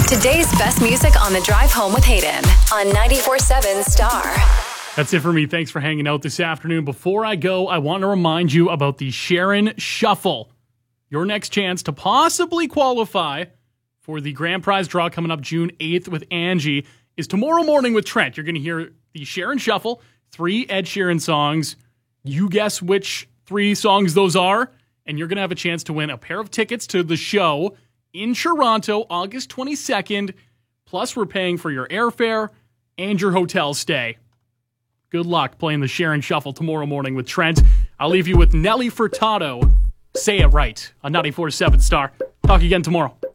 Today's best music on the drive home with Hayden on 94.7 Star. That's it for me. Thanks for hanging out this afternoon. Before I go, I want to remind you about the Sharon Shuffle. Your next chance to possibly qualify for the grand prize draw coming up June 8th with Angie is tomorrow morning with Trent. You're going to hear the Sharon Shuffle, 3 Ed Sheeran songs. You guess which 3 songs those are, and you're going to have a chance to win a pair of tickets to the show in Toronto, August 22nd. Plus, we're paying for your airfare and your hotel stay. Good luck playing the Sharon Shuffle tomorrow morning with Trent. I'll leave you with Nelly Furtado. Say it right on 94.7 Star. Talk again tomorrow.